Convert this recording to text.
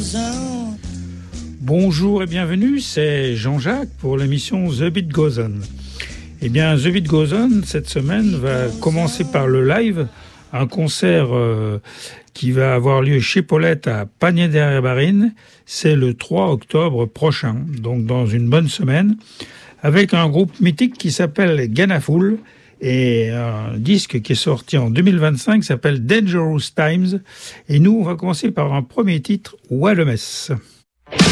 on. Bonjour et bienvenue, c'est Jean-Jacques pour l'émission The Beat Goes On. Eh bien, The Beat Goes On, cette semaine, va commencer par le live, un concert qui va avoir lieu chez Paulette à Pagny-derrière-Barine. C'est le 3 octobre prochain, donc dans une bonne semaine, avec un groupe mythique qui s'appelle Ganafool et un disque qui est sorti en 2025 s'appelle Dangerous Times. Et nous, on va commencer par un premier titre, What a Mess.